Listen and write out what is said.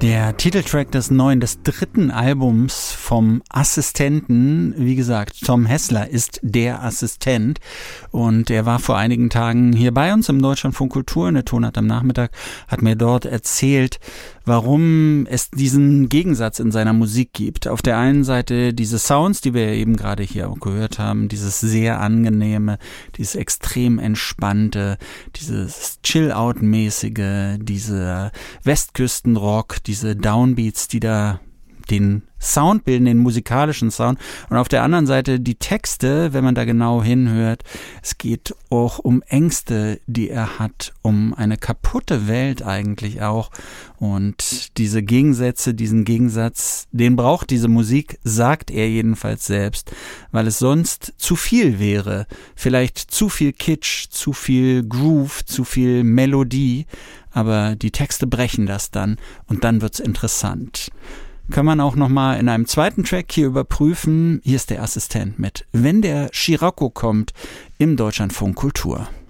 Der Titeltrack des dritten Albums vom Assistenten, wie gesagt, Tom Hessler ist der Assistent und er war vor einigen Tagen hier bei uns im Deutschlandfunk Kultur in der Tonart am Nachmittag, hat mir dort erzählt, warum es diesen Gegensatz in seiner Musik gibt. Auf der einen Seite diese Sounds, die wir ja eben gerade hier auch gehört haben, dieses sehr angenehme, dieses extrem entspannte, dieses Chill-Out-mäßige, diese Westküstenrock, diese Downbeats, die da den Sound bilden, den musikalischen Sound. Und auf der anderen Seite die Texte, wenn man da genau hinhört, es geht auch um Ängste, die er hat, um eine kaputte Welt eigentlich auch. Und diese Gegensätze, diesen Gegensatz, den braucht diese Musik, sagt er jedenfalls selbst, weil es sonst zu viel wäre. Vielleicht zu viel Kitsch, zu viel Groove, zu viel Melodie, aber die Texte brechen das dann und dann wird's interessant. Kann man auch nochmal in einem zweiten Track hier überprüfen. Hier ist der Assistent mit Wenn der Scirocco kommt im Deutschlandfunk Kultur.